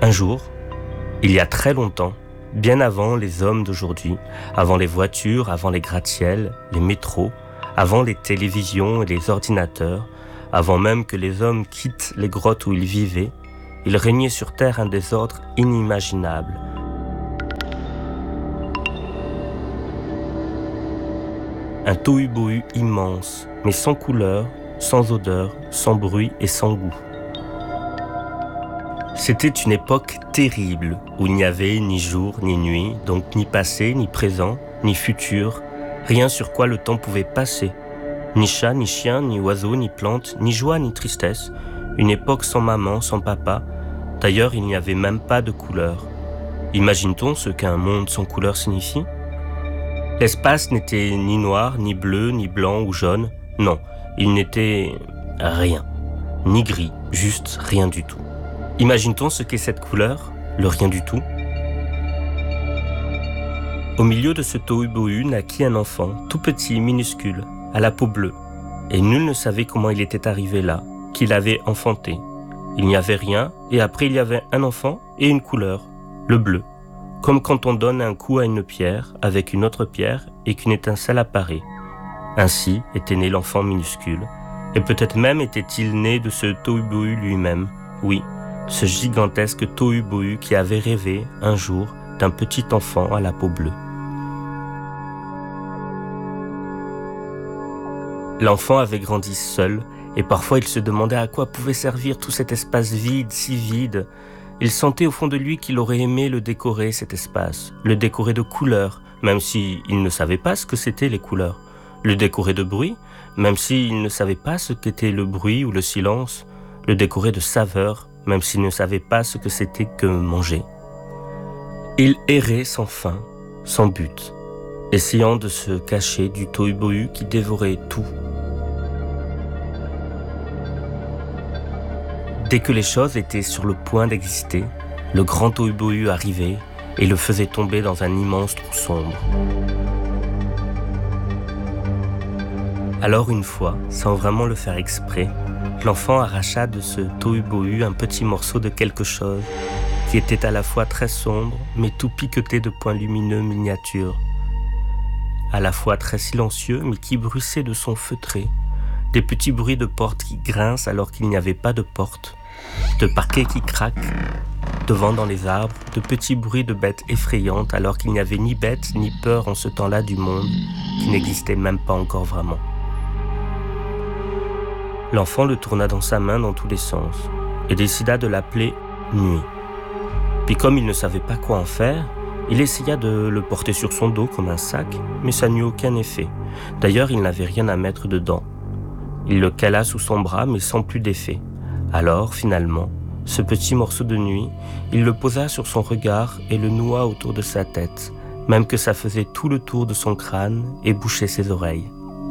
Un jour, il y a très longtemps, bien avant les hommes d'aujourd'hui, avant les voitures, avant les gratte-ciels, les métros, avant les télévisions et les ordinateurs, avant même que les hommes quittent les grottes où ils vivaient, il régnait sur terre un désordre inimaginable. Un tohu-bohu immense, mais sans couleur, sans odeur, sans bruit et sans goût. C'était une époque terrible, où il n'y avait ni jour ni nuit, donc ni passé, ni présent, ni futur, rien sur quoi le temps pouvait passer. Ni chat, ni chien, ni oiseau, ni plante, ni joie, ni tristesse. Une époque sans maman, sans papa. D'ailleurs, il n'y avait même pas de couleur. Imagine-t-on ce qu'un monde sans couleur signifie ? L'espace n'était ni noir, ni bleu, ni blanc ou jaune. Non, il n'était rien. Ni gris, juste rien du tout. Imagine-t-on ce qu'est cette couleur ? Le rien du tout ? Au milieu de ce tohu-bohu naquit un enfant, tout petit, minuscule, à la peau bleue. Et nul ne savait comment il était arrivé là, qu'il avait enfanté. Il n'y avait rien, et après il y avait un enfant et une couleur, le bleu. Comme quand on donne un coup à une pierre avec une autre pierre et qu'une étincelle apparaît. Ainsi était né l'enfant minuscule, et peut-être même était-il né de ce tohu-bohu lui-même. Oui, ce gigantesque tohu-bohu qui avait rêvé, un jour, d'un petit enfant à la peau bleue. L'enfant avait grandi seul, et parfois il se demandait à quoi pouvait servir tout cet espace vide, si vide. Il sentait au fond de lui qu'il aurait aimé le décorer, cet espace, le décorer de couleurs, même s'il ne savait pas ce que c'étaient les couleurs, le décorer de bruit, même s'il ne savait pas ce qu'était le bruit ou le silence, le décorer de saveurs, même s'il ne savait pas ce que c'était que manger. Il errait sans fin, sans but, essayant de se cacher du tohu-bohu qui dévorait tout. Dès que les choses étaient sur le point d'exister, le grand tohu-bohu arrivait et le faisait tomber dans un immense trou sombre. Alors une fois, sans vraiment le faire exprès, l'enfant arracha de ce tohu-bohu un petit morceau de quelque chose qui était à la fois très sombre mais tout piqueté de points lumineux miniatures, à la fois très silencieux mais qui bruissait de son feutré, des petits bruits de portes qui grincent alors qu'il n'y avait pas de porte, de parquets qui craquent, de vent dans les arbres, de petits bruits de bêtes effrayantes alors qu'il n'y avait ni bêtes ni peur en ce temps-là du monde qui n'existait même pas encore vraiment. L'enfant le tourna dans sa main dans tous les sens et décida de l'appeler Nuit. Puis comme il ne savait pas quoi en faire, il essaya de le porter sur son dos comme un sac, mais ça n'eut aucun effet. D'ailleurs, il n'avait rien à mettre dedans. Il le cala sous son bras, mais sans plus d'effet. Alors, finalement, ce petit morceau de nuit, il le posa sur son regard et le noua autour de sa tête, même que ça faisait tout le tour de son crâne et bouchait ses oreilles.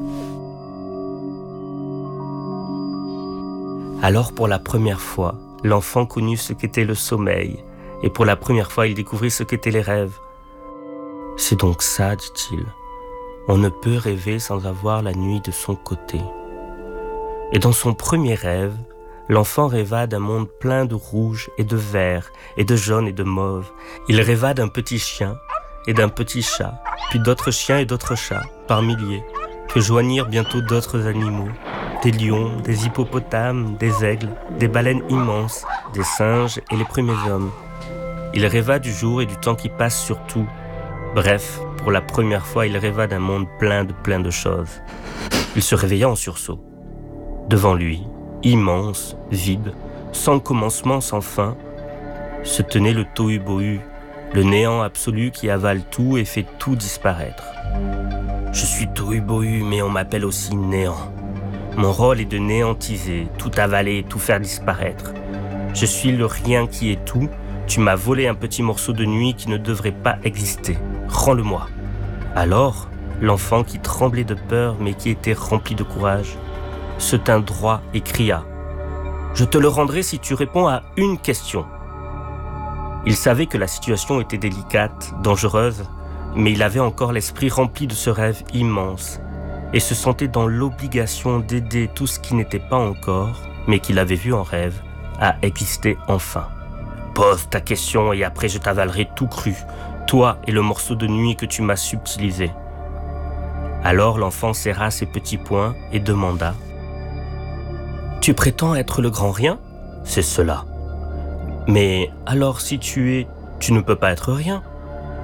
Alors, pour la première fois, l'enfant connut ce qu'était le sommeil, et pour la première fois, il découvrit ce qu'étaient les rêves. « C'est donc ça, dit-il. On ne peut rêver sans avoir la nuit de son côté. » Et dans son premier rêve, l'enfant rêva d'un monde plein de rouge et de vert et de jaune et de mauve. Il rêva d'un petit chien et d'un petit chat, puis d'autres chiens et d'autres chats, par milliers, que joignirent bientôt d'autres animaux, des lions, des hippopotames, des aigles, des baleines immenses, des singes et les premiers hommes. Il rêva du jour et du temps qui passe sur tout. Bref, pour la première fois, il rêva d'un monde plein de choses. Il se réveilla en sursaut. Devant lui, immense, vide, sans commencement, sans fin, se tenait le tohu-bohu, le néant absolu qui avale tout et fait tout disparaître. Je suis tohu-bohu, mais on m'appelle aussi néant. Mon rôle est de néantiser, tout avaler, tout faire disparaître. Je suis le rien qui est tout. Tu m'as volé un petit morceau de nuit qui ne devrait pas exister. Rends-le-moi. Alors, l'enfant qui tremblait de peur mais qui était rempli de courage, se tint droit et cria « Je te le rendrai si tu réponds à une question. » Il savait que la situation était délicate, dangereuse, mais il avait encore l'esprit rempli de ce rêve immense et se sentait dans l'obligation d'aider tout ce qui n'était pas encore, mais qu'il avait vu en rêve, à exister enfin. Pose ta question et après je t'avalerai tout cru, toi et le morceau de nuit que tu m'as subtilisé. » Alors l'enfant serra ses petits poings et demanda : « Tu prétends être le grand rien ? C'est cela. Mais alors si tu es, tu ne peux pas être rien.